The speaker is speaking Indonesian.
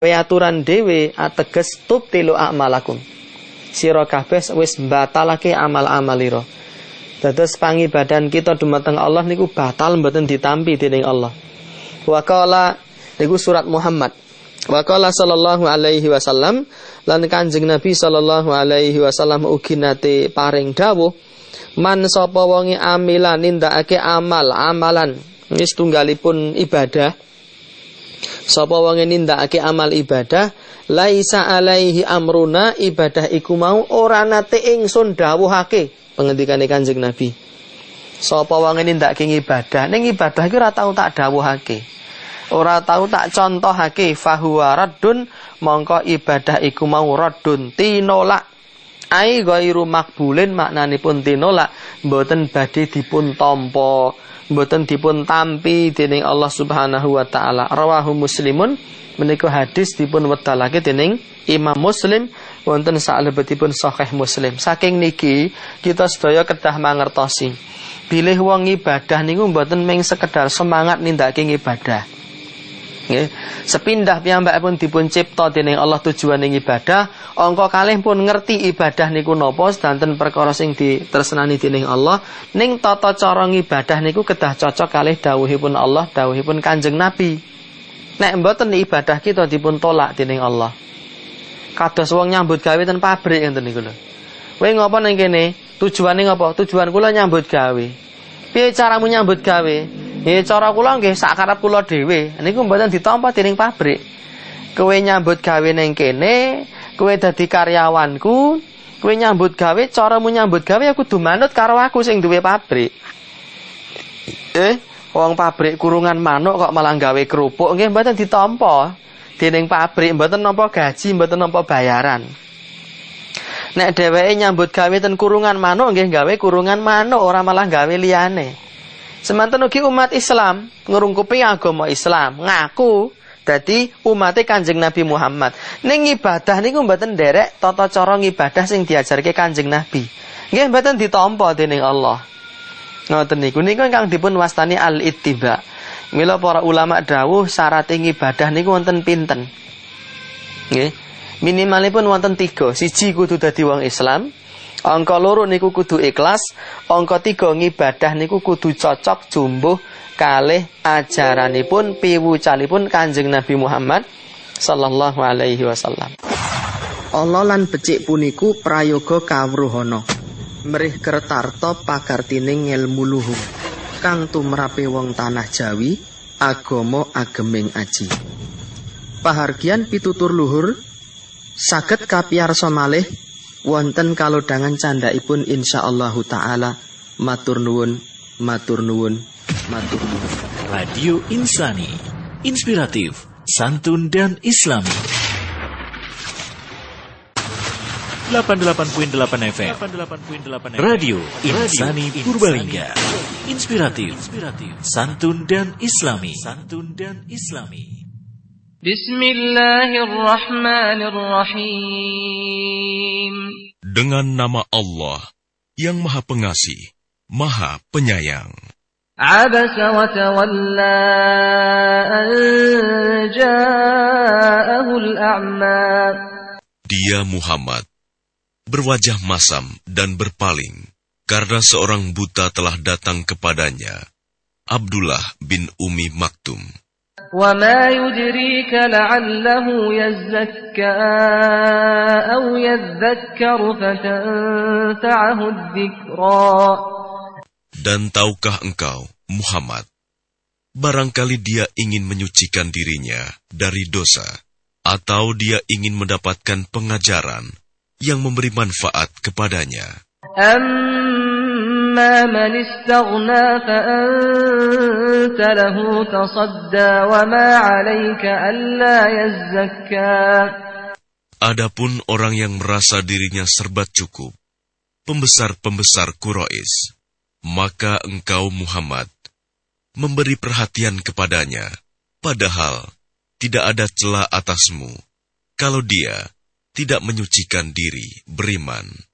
Peaturan dhewe ateges tubtilu a'malakum. Sira kabeh wis batalake amal-amalira. Dados pangibadan kita dumateng Allah niku batal mboten ditampi dening Allah. Wa qala niku surat Muhammad. Wa qala sallallahu alaihi wasallam lan Kanjeng Nabi sallallahu alaihi wasallam ugi nate paring dawuh, man sapa wonge amilan nindakake amalan wis tunggalipun ibadah. Sapa wonge nindakake amal ibadah, laisa alaihi amruna, ibadah iku mau ora nate ingsun dawuhake. Pengendikane Kanjeng Nabi. Sapa wonge nindakake ibadah, ning ibadah iki ora tau tak dawuhake. Ora tau tak contohake, fahuwa raddun, mongko ibadah iku mau raddun, tinolak. Ai ghairu makbulin, maknanipun tinolak, mboten badhe dipun tampa, mboten dipun tampi dening Allah Subhanahu wa taala. Rawahu Muslimun, menika hadis dipun wedalake dening Imam Muslim wonten salebetipun Sahih Muslim. Saking niki kita sedaya kedah mangertosi, bilih wong ibadah niku mboten mung sekedar semangat nindakake ibadah. Nggih, sepindah piyambakipun dipun cipta dening Allah tujuane ibadah, angka kalih pun ngerti ibadah niku napa sedanten perkara sing ditresnani dening Allah, ning tata cara ibadah niku kedah cocok kalih dawuhipun Allah, dawuhipun Kanjeng Nabi. Nek mboten ibadah kita dipun tolak dening Allah. Kados wong nyambut gawe ten pabrik ngoten niku lho. Kowe ngopo ning kene? Tujuane ngopo? Tujuan kula nyambut gawe. Piye caramu nyambut gawe? Cara kula nggih sak karep kula dhewe. Niku mboten ditampa dening pabrik. Kowe nyambut gawe ning kene, kowe dadi karyawanku, kowe nyambut gawe, caramu nyambut gawe aku kudu manut karo aku sing duwe pabrik. Wong pabrik kurungan manuk kok malah gawe kerupuk, nggih mboten ditampa dening pabrik, mboten nampa gaji, mboten nampa bayaran. Nek dheweke nyambut gawe ten kurungan manuk nggih gawe kurungan manuk, ora malah gawe liyane. Semanten ugi umat Islam ngrungkupi agama Islam, ngaku dadi umate Kanjeng Nabi Muhammad. Ning ibadah niku mboten nderek tata cara ngibadah sing diajarke Kanjeng Nabi. Nggih mboten ditampa dening Allah. Ngoten niku ingkang dipun wastani al-ittiba. Mila para ulama dawuh syarat ibadah niku wonten pinten? Nggih. Minimalipun wonten 3. Siji kudu dadi wong Islam. Angka 2 niku kudu ikhlas, angka 3 ngibadah niku kudu cocok jumbuh kalih ajaranipun piwucanipun Kanjeng Nabi Muhammad sallallahu alaihi wasallam. Allah lan becik puniku prayoga kawruhana. Mrih kertarta pakartining ngelmu luhung kang tumrape wong tanah Jawi, agama ageming aji. Pahargian pitutur luhur saged kapiyarsa malih wonten kalodhangan candhaipun insyaallah taala. Matur nuwun, matur nuwun, matur nuwun. Radio Insani, inspiratif, santun dan islami. 88.8 FM. Radio Insani Purbalingga. Inspiratif, santun dan islami. Bismillahirrahmanirrahim. Dengan nama Allah yang Maha Pengasih, Maha Penyayang. Abasa wa tawalla an ja'ahul a'ma. Dia Muhammad berwajah masam dan berpaling karena seorang buta telah datang kepadanya, Abdullah bin Ummi Maktum. وَمَا يُدْرِيكَ لَعَلَّهُ يَزَّكَّى أَوْ يَذَّكَّرُ فَتَنفَعَهُ الذِّكْرَى. Dan tahukah engkau, Muhammad, barangkali dia ingin menyucikan dirinya dari dosa, atau dia ingin mendapatkan pengajaran yang memberi manfaat kepadanya. أَمَّا مَنِ اسْتَغْنَى فَأَنْتَ لَهُ تَصَدَّى وَمَا عَلَيْكَ أَلَّا يَزَّكَّى. Adapun orang yang merasa dirinya serba cukup, pembesar-pembesar Quraisy, maka engkau Muhammad memberi perhatian kepadanya, padahal tidak ada celah atasmu kalau dia tidak menyucikan diri beriman.